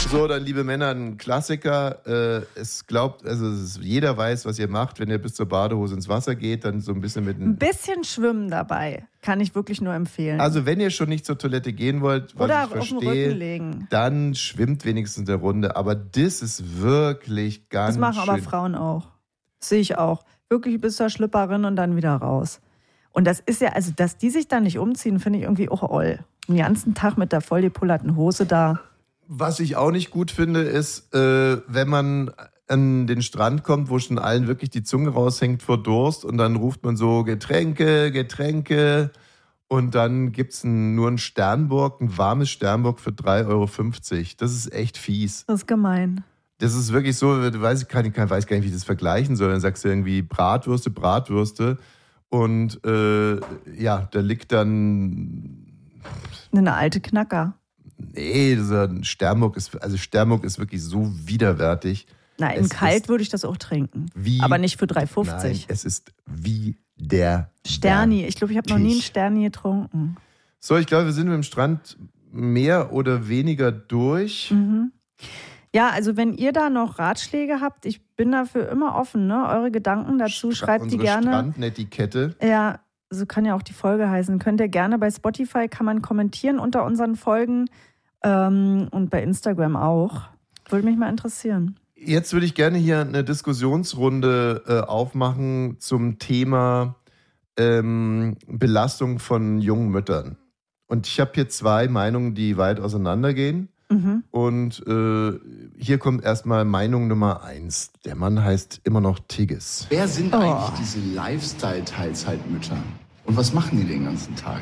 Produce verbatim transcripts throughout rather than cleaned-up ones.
So, dann, liebe Männer, ein Klassiker. Äh, es glaubt, also es ist, jeder weiß, was ihr macht, wenn ihr bis zur Badehose ins Wasser geht, dann so ein bisschen mit Ein bisschen schwimmen dabei. Kann ich wirklich nur empfehlen. Also, wenn ihr schon nicht zur Toilette gehen wollt, was Oder ich verstehe, dann schwimmt wenigstens eine Runde. Aber das ist wirklich ganz schön. Das machen schön. aber Frauen auch. Das sehe ich auch. Wirklich bis zur Schlüpperin und dann wieder raus. Und das ist ja, also, dass die sich dann nicht umziehen, finde ich irgendwie auch oll. Den ganzen Tag mit der voll depollerten Hose da. Was ich auch nicht gut finde, ist, äh, wenn man an den Strand kommt, wo schon allen wirklich die Zunge raushängt vor Durst und dann ruft man so Getränke, Getränke und dann gibt es ein, nur ein Sternburg, ein warmes Sternburg für drei Euro fünfzig. Das ist echt fies. Das ist gemein. Das ist wirklich so, ich weiß, ich kann, ich weiß gar nicht, wie ich das vergleichen soll. Dann sagst du irgendwie Bratwürste, Bratwürste und äh, ja, da liegt dann eine alte Knacker. Nee, dieser Sternburg ist, also Sternburg ist wirklich so widerwärtig. Na, in kalt würde ich das auch trinken. Wie, aber nicht für drei fünfzig. Nein, es ist wie der Sterni. Ich glaube, ich habe noch nie einen Sterni getrunken. So, ich glaube, wir sind mit dem Strand mehr oder weniger durch. Mhm. Ja, also wenn ihr da noch Ratschläge habt, ich bin dafür immer offen, ne? Eure Gedanken dazu, Stra- schreibt die gerne. Strandnetiquette. Ja, so kann ja auch die Folge heißen. Könnt ihr gerne bei Spotify, kann man kommentieren unter unseren Folgen ähm, und bei Instagram auch. Würde mich mal interessieren. Jetzt würde ich gerne hier eine Diskussionsrunde äh, aufmachen zum Thema ähm, Belastung von jungen Müttern. Und ich habe hier zwei Meinungen, die weit auseinandergehen. Mhm. Und äh, hier kommt erstmal Meinung Nummer eins. Der Mann heißt immer noch Tigges. Wer sind oh. eigentlich diese Lifestyle-Teilzeitmütter? Und was machen die den ganzen Tag?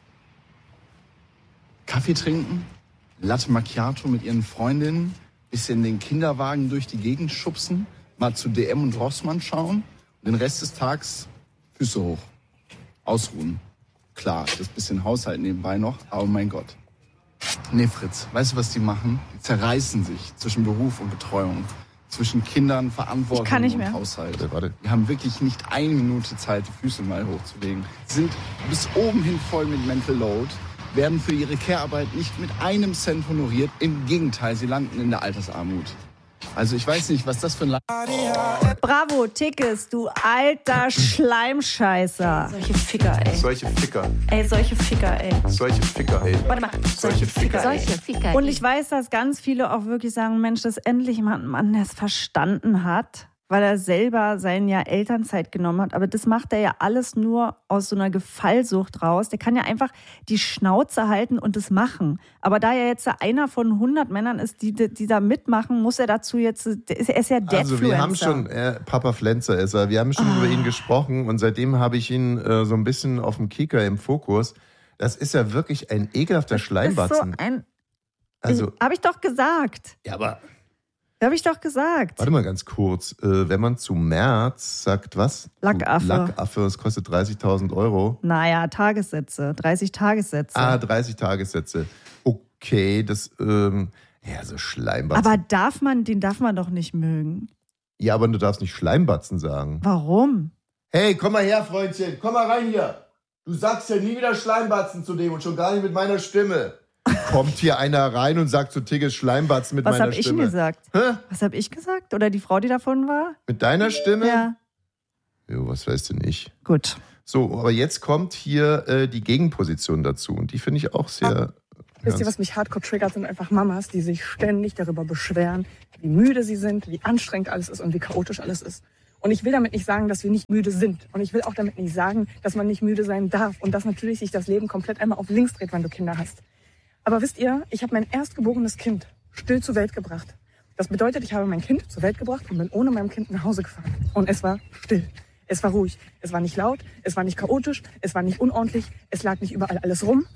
Kaffee trinken? Latte Macchiato mit ihren Freundinnen? Bisschen den Kinderwagen durch die Gegend schubsen? Mal zu D M und Rossmann schauen? Und den Rest des Tages Füße hoch. Ausruhen. Klar, das bisschen Haushalt nebenbei noch, aber mein Gott. Nee, Fritz, weißt du, was die machen? Die zerreißen sich zwischen Beruf und Betreuung, zwischen Kindern, Verantwortung ich kann nicht mehr. und Haushalt. Warte, warte. Die haben wirklich nicht eine Minute Zeit, die Füße mal hochzulegen. Sind bis oben hin voll mit Mental Load, werden für ihre Care-Arbeit nicht mit einem Cent honoriert. Im Gegenteil, sie landen in der Altersarmut. Also ich weiß nicht, was das für ein... La- Bravo, Tickes, du alter Schleimscheißer. Solche Ficker, ey. Solche Ficker. Ey, solche Ficker, ey. Solche Ficker, ey. Warte mal. Solche Ficker, ey. Solche Ficker, ey. Und ich weiß, dass ganz viele auch wirklich sagen, Mensch, dass endlich mal ein Mann, der es verstanden hat, weil er selber sein Jahr Elternzeit genommen hat. Aber das macht er ja alles nur aus so einer Gefallsucht raus. Der kann ja einfach die Schnauze halten und das machen. Aber da er jetzt einer von hundert Männern ist, die, die da mitmachen, muss er dazu jetzt, er ist ja Deadfluencer. Also wir haben schon, äh, Papa Flenzer ist er, wir haben schon oh. über ihn gesprochen und seitdem habe ich ihn äh, so ein bisschen auf dem Kicker im Fokus. Das ist ja wirklich ein ekelhafter Schleimbatzen. Das ist so ein, also, habe ich doch gesagt. Ja, aber... Habe ich doch gesagt. Warte mal ganz kurz. Äh, wenn man zu März sagt, was? Lackaffe. Lackaffe, das kostet dreißigtausend Euro. Naja, Tagessätze. dreißig Tagessätze. Ah, dreißig Tagessätze. Okay, das, ähm, ja, so Schleimbatzen. Aber darf man, den darf man doch nicht mögen. Ja, aber du darfst nicht Schleimbatzen sagen. Warum? Hey, komm mal her, Freundchen. Komm mal rein hier. Du sagst ja nie wieder Schleimbatzen zu dem und schon gar nicht mit meiner Stimme. Kommt hier einer rein und sagt zu Tigges Schleimbatzen mit Was meiner hab Stimme. Was habe ich gesagt? Hä? Was habe ich gesagt? Oder die Frau, die davon war? Mit deiner Stimme? Ja. Jo, was weißt du nicht. Gut. So, aber jetzt kommt hier äh, die Gegenposition dazu und die finde ich auch sehr... Ja. Wisst ihr, was mich hardcore triggert, sind einfach Mamas, die sich ständig darüber beschweren, wie müde sie sind, wie anstrengend alles ist und wie chaotisch alles ist. Und ich will damit nicht sagen, dass wir nicht müde sind. Und ich will auch damit nicht sagen, dass man nicht müde sein darf und dass natürlich sich das Leben komplett einmal auf links dreht, wenn du Kinder hast. Aber wisst ihr, ich habe mein erstgeborenes Kind still zur Welt gebracht. Das bedeutet, ich habe mein Kind zur Welt gebracht und bin ohne mein Kind nach Hause gefahren. Und es war still. Es war ruhig. Es war nicht laut. Es war nicht chaotisch. Es war nicht unordentlich. Es lag nicht überall alles rum.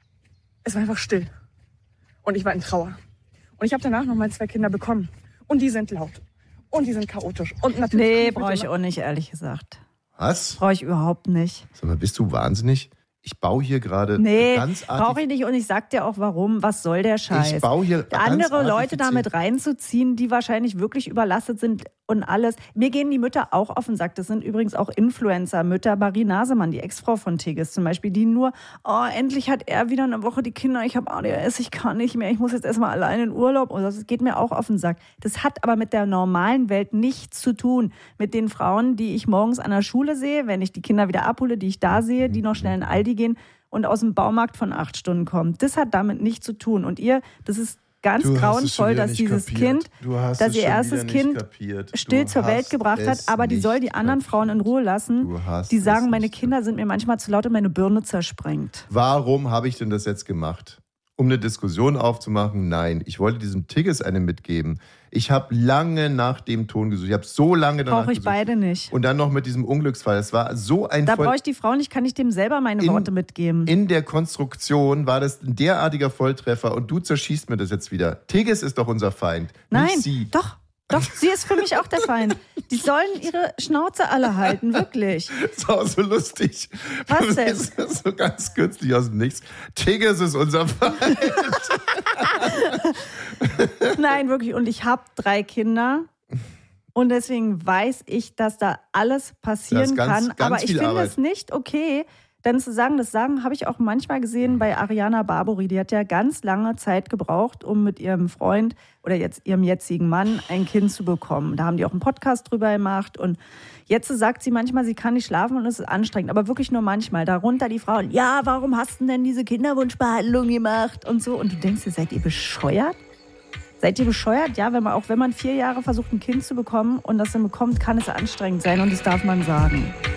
Es war einfach still. Und ich war in Trauer. Und ich habe danach noch mal zwei Kinder bekommen. Und die sind laut. Und die sind chaotisch. Und natürlich nee, brauche ich auch nicht, ehrlich gesagt. Was? Brauche ich überhaupt nicht. Sag mal, bist du wahnsinnig? Ich baue hier gerade nee, ganz artig... brauche ich nicht und ich sag dir auch warum. Was soll der Scheiß? Ich baue hier Andere ganz Leute damit reinzuziehen, die wahrscheinlich wirklich überlastet sind, und alles. Mir gehen die Mütter auch auf den Sack. Das sind übrigens auch Influencer-Mütter. Marie Nasemann, die Ex-Frau von Tigges zum Beispiel, die nur, oh, endlich hat er wieder eine Woche die Kinder, ich habe A D H S, ich kann nicht mehr, ich muss jetzt erstmal allein in Urlaub. Und das geht mir auch auf den Sack. Das hat aber mit der normalen Welt nichts zu tun. Mit den Frauen, die ich morgens an der Schule sehe, wenn ich die Kinder wieder abhole, die ich da sehe, die noch schnell in Aldi gehen und aus dem Baumarkt von acht Stunden kommen. Das hat damit nichts zu tun. Und ihr, das ist ganz Du hast es schon grauenvoll, wieder dass nicht dieses kapiert. Kind, Du hast dass es ihr schon erstes wieder nicht Kind kapiert. still Du zur Welt hast gebracht hat, es aber die nicht soll die anderen kapiert. Frauen in Ruhe lassen. Du hast Die sagen, es meine nicht Kinder sind mir manchmal zu laut und meine Birne zersprengt. Warum habe ich denn das jetzt gemacht? Um eine Diskussion aufzumachen? Nein, ich wollte diesem Tigges eine mitgeben. Ich habe lange nach dem Ton gesucht. Ich habe so lange danach Brauche ich gesucht. beide nicht. Und dann noch mit diesem Unglücksfall. Es war so ein Da voll- brauche ich die Frau nicht, kann ich dem selber meine In- Worte mitgeben. In der Konstruktion war das ein derartiger Volltreffer und du zerschießt mir das jetzt wieder. Tigges ist doch unser Feind, Nein, nicht sie. doch, doch, sie ist für mich auch der Feind. Die sollen ihre Schnauze alle halten, wirklich. Das ist auch so lustig. Was denn? Das ist so ganz kürzlich aus dem Nichts. Tigges ist unser Feind. Nein, wirklich. Und ich habe drei Kinder. Und deswegen weiß ich, dass da alles passieren Das ist ganz- kann. ganz Aber ich viel finde Arbeit. es nicht okay, dann zu sagen, das sagen habe ich auch manchmal gesehen bei Ariana Barbori. Die hat ja ganz lange Zeit gebraucht, um mit ihrem Freund oder jetzt ihrem jetzigen Mann ein Kind zu bekommen. Da haben die auch einen Podcast drüber gemacht. Und jetzt sagt sie manchmal, sie kann nicht schlafen und es ist anstrengend. Aber wirklich nur manchmal. Darunter die Frauen, ja, warum hast du denn diese Kinderwunschbehandlung gemacht und so. Und du denkst dir, seid ihr bescheuert? Seid ihr bescheuert? Ja, wenn man, auch wenn man vier Jahre versucht, ein Kind zu bekommen und das dann bekommt, kann es anstrengend sein und das darf man sagen.